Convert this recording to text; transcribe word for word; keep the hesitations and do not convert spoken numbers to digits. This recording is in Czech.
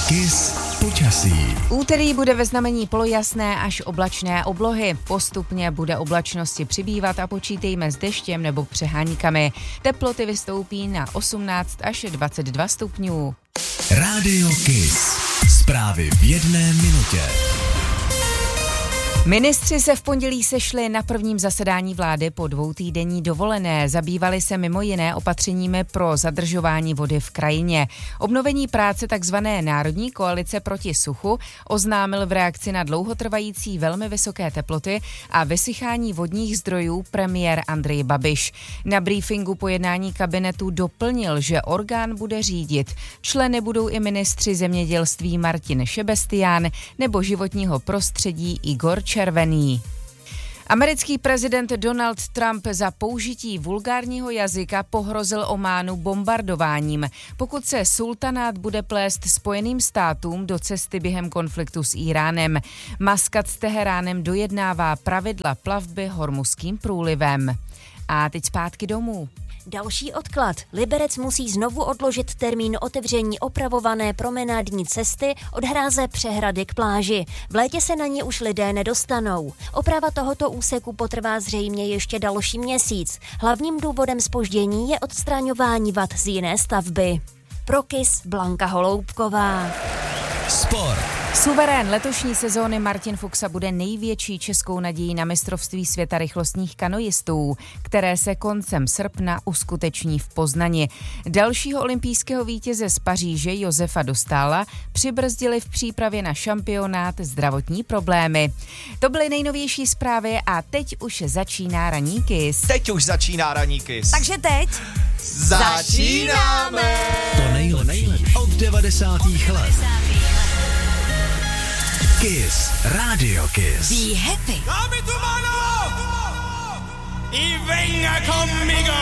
Kiss počasí. Úterý bude ve znamení polojasné až oblačné oblohy. Postupně bude oblačnosti přibývat a počítejme s deštěm nebo přeháníkami. Teploty vystoupí na osmnáct až dvacet dva stupňů. Rádio Kiss. Zprávy v jedné minutě. Ministři se v pondělí sešli na prvním zasedání vlády po dvoutýdenní dovolené. Zabývali se mimo jiné opatřeními pro zadržování vody v krajině. Obnovení práce tzv. Národní koalice proti suchu oznámil v reakci na dlouhotrvající velmi vysoké teploty a vysychání vodních zdrojů premiér Andrej Babiš. Na briefingu po jednání kabinetu doplnil, že orgán bude řídit. Členy budou i ministři zemědělství Martin Šebestián nebo životního prostředí Igor Červený. Americký prezident Donald Trump za použití vulgárního jazyka pohrozil Ománu bombardováním, pokud se sultanát bude plést Spojeným státům do cesty během konfliktu s Íránem. Maskat s Teheránem dojednává pravidla plavby Hormuzským průlivem. A teď zpátky domů. Další odklad. Liberec musí znovu odložit termín otevření opravované promenádní cesty od hráze přehrady k pláži. V létě se na ní už lidé nedostanou. Oprava tohoto úseku potrvá zřejmě ještě další měsíc. Hlavním důvodem zpoždění je odstraňování vad z jiné stavby. Pro Kiss Blanka Holoubková. Sport. Suverén letošní sezóny Martin Fuxa bude největší českou nadějí na mistrovství světa rychlostních kanojistů, které se koncem srpna uskuteční v Poznani. Dalšího olympijského vítěze z Paříže Josefa Dostála přibrzdili v přípravě na šampionát zdravotní problémy. To byly nejnovější zprávy a teď už začíná ranní Kiss. Teď už začíná ranní Kiss. Takže teď začínáme! To nejlepší od devadesátých let. Kiss, Radio Kiss. Be happy. Dame tu mano y venga conmigo.